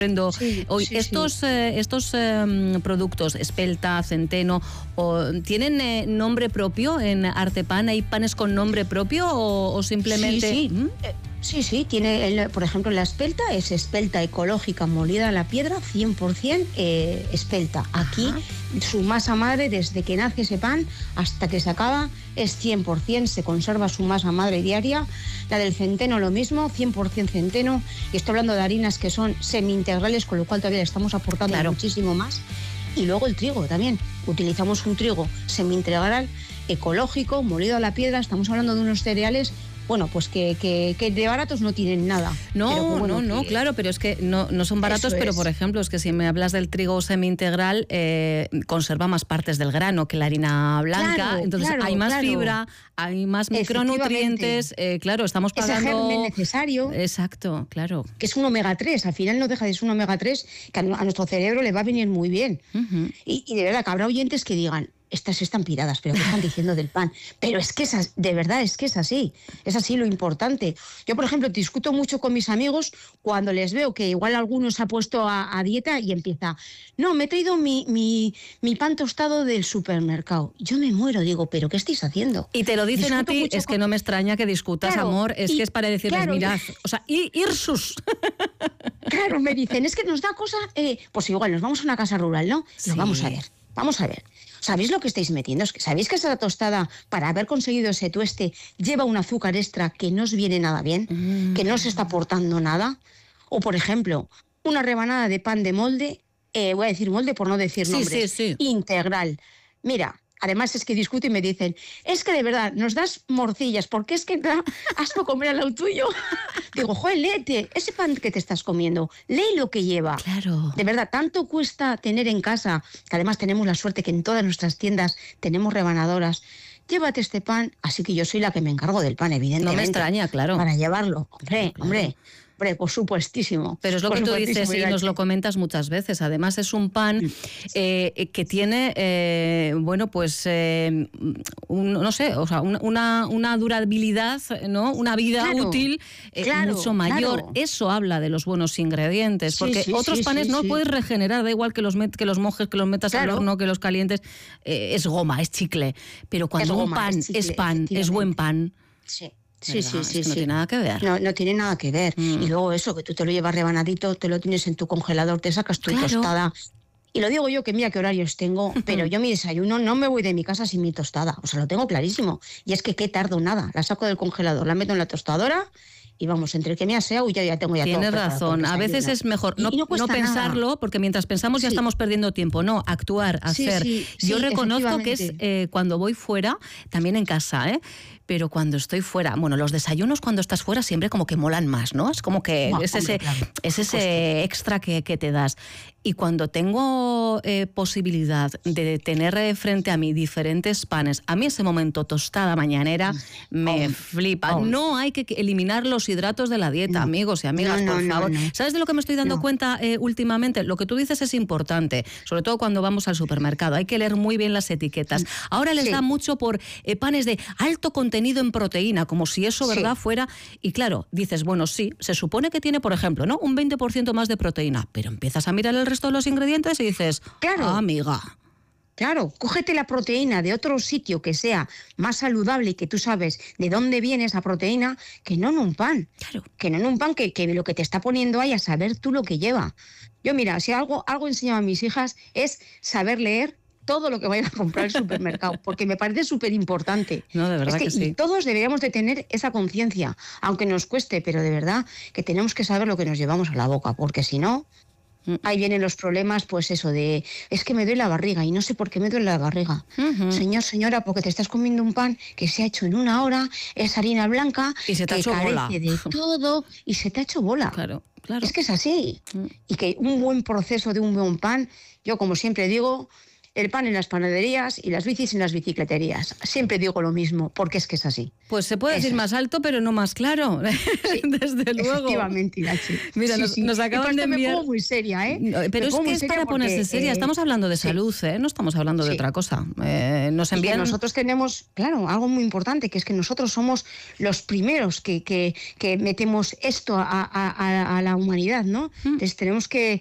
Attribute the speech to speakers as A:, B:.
A: Sí,
B: Hoy,
A: sí,
B: estos productos, espelta, centeno, ¿tienen nombre propio en Artepan? ¿Hay panes con nombre propio o simplemente...?
A: Sí, tiene, por ejemplo, la espelta es espelta ecológica molida a la piedra, 100% espelta. Aquí su masa madre, desde que nace ese pan hasta que se acaba, es 100%, se conserva su masa madre diaria. La del centeno lo mismo, 100% centeno, y estoy hablando de harinas que son semi-integrales, con lo cual todavía le estamos aportando muchísimo más. Y luego el trigo también, utilizamos un trigo semi-integral, ecológico, molido a la piedra, estamos hablando de unos cereales... Bueno, pues que de baratos no tienen nada.
B: No, claro, pero es que no son baratos, pero por ejemplo, es que si me hablas del trigo semi-integral, conserva más partes del grano que la harina blanca, entonces hay más fibra, hay más micronutrientes, claro, estamos pagando...
A: Ese germen necesario.
B: Exacto, claro.
A: Que es un omega 3, al final no deja de ser un omega 3 que a nuestro cerebro le va a venir muy bien. Y de verdad que habrá oyentes que digan... Estas están piradas, pero ¿qué están diciendo del pan? Pero es que de verdad es que es así lo importante. Yo, por ejemplo, discuto mucho con mis amigos cuando les veo que igual alguno se ha puesto a dieta y empieza, no, me he traído mi pan tostado del supermercado. Yo me muero, digo, ¿pero qué estáis haciendo?
B: Y te lo dicen a ti, es que no me extraña que discutas, amor, es que es para decirles, mirad, o sea, irsus.
A: Claro, me dicen, es que nos da cosa, pues igual nos vamos a una casa rural, ¿no? Sí. Vamos a ver. ¿Sabéis lo que estáis metiendo? ¿Sabéis que esa tostada, para haber conseguido ese tueste, lleva un azúcar extra que no os viene nada bien? ¿Que no os está aportando nada? O, por ejemplo, una rebanada de pan de molde, voy a decir molde por no decir nombres, integral. Mira, además es que discuto y me dicen, es que de verdad nos das morcillas, porque es que da asco comer al lado tuyo. Digo, joder, léete, ese pan que te estás comiendo, lee lo que lleva.
B: Claro.
A: De verdad, tanto cuesta tener en casa, que además tenemos la suerte que en todas nuestras tiendas tenemos rebanadoras. Llévate este pan, así que yo soy la que me encargo del pan, evidentemente.
B: No me extraña, claro.
A: Para llevarlo, hombre, por supuesísimo.
B: Pero es lo que tú dices y nos lo comentas muchas veces. Además es un pan que tiene, no sé, o sea, una durabilidad, ¿no? Una vida útil mucho mayor. Claro. Eso habla de los buenos ingredientes, porque otros panes no puedes regenerar, da igual que los mojes, que los metas al horno, que los calientes, es goma, es chicle. Pero cuando un pan es pan, es buen pan.
A: Sí.
B: No tiene nada que ver.
A: No tiene nada que ver. Y luego eso, que tú te lo llevas rebanadito, te lo tienes en tu congelador, te sacas tu tostada. Y lo digo yo, que mira qué horarios tengo, pero yo mi desayuno no me voy de mi casa sin mi tostada. O sea, lo tengo clarísimo. Y es que tardo nada. La saco del congelador, la meto en la tostadora y vamos, entre que me aseo y ya tengo
B: Tienes todo. Tienes razón. A veces es mejor no pensarlo, nada. Porque mientras pensamos ya estamos perdiendo tiempo. No, actuar, hacer. Yo reconozco que es cuando voy fuera, también en casa, pero cuando estoy fuera, bueno, los desayunos cuando estás fuera siempre como que molan más, ¿no? Es como que es ese extra que te das. Y cuando tengo posibilidad de tener frente a mí diferentes panes, a mí ese momento tostada mañanera me flipa. No hay que eliminar los hidratos de la dieta, amigos y amigas, por favor. ¿Sabes de lo que me estoy dando cuenta últimamente? Lo que tú dices es importante, sobre todo cuando vamos al supermercado. Hay que leer muy bien las etiquetas. Ahora les da mucho por panes de alto contenido en proteína, como si eso, ¿verdad?, fuera. Y claro, dices, bueno, sí, se supone que tiene, por ejemplo, ¿no?, un 20% más de proteína, pero empiezas a mirar el resto de los ingredientes y dices, amiga.
A: Claro, cógete la proteína de otro sitio que sea más saludable y que tú sabes de dónde viene esa proteína, que no en un pan. Claro. Que no en un pan que lo que te está poniendo ahí, a saber tú lo que lleva. Yo, mira, si algo enseño a mis hijas es saber leer todo lo que vayan a comprar al supermercado, porque me parece súper importante.
B: No, de verdad que sí.
A: Todos deberíamos de tener esa conciencia, aunque nos cueste, pero de verdad que tenemos que saber lo que nos llevamos a la boca, porque si no... Ahí vienen los problemas, pues eso de, es que me duele la barriga y no sé por qué me duele la barriga. Señor, señora, porque te estás comiendo un pan que se ha hecho en una hora, es harina blanca,
B: y se te ha hecho bola.
A: De todo y se te ha hecho bola.
B: Claro.
A: Es que es así. Y que un buen proceso de un buen pan, yo como siempre digo, el pan en las panaderías y las bicis en las bicicleterías. Siempre digo lo mismo, porque es que es así.
B: Pues se puede decir más alto, pero no más claro, sí, desde luego.
A: Efectivamente, Irache.
B: Mira, nos acaban de enviar...
A: me pongo muy seria, ¿eh?
B: No, pero es que es para ponerse seria. Estamos hablando de salud, ¿eh? No estamos hablando de otra cosa. Nos envían...
A: Nosotros tenemos, claro, algo muy importante, que es que nosotros somos los primeros que metemos esto a la humanidad, ¿no? Entonces tenemos que